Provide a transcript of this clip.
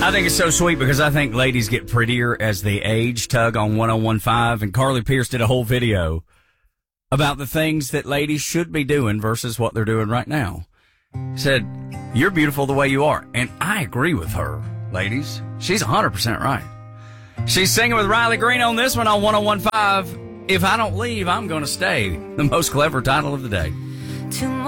I think it's so sweet because I think ladies get prettier as they age, Tug, on 1015. And Carly Pierce did a whole video about the things that ladies should be doing versus what they're doing right now. Said, you're beautiful the way you are. And I agree with her, ladies. She's 100% right. She's singing with Riley Green on this one on 1015. If I don't leave, I'm going to stay. The most clever title of the day.